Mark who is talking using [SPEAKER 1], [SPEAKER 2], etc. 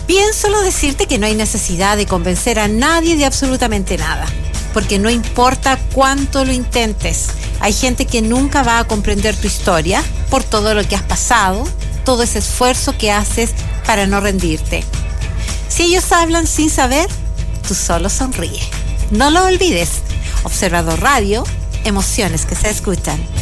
[SPEAKER 1] Bien, solo decirte que no hay necesidad de convencer a nadie de absolutamente nada, porque no importa cuánto lo intentes, hay gente que nunca va a comprender tu historia por todo lo que has pasado, todo ese esfuerzo que haces para no rendirte. Si ellos hablan sin saber, tú solo sonríe. No lo olvides. Observador Radio, emociones que se escuchan.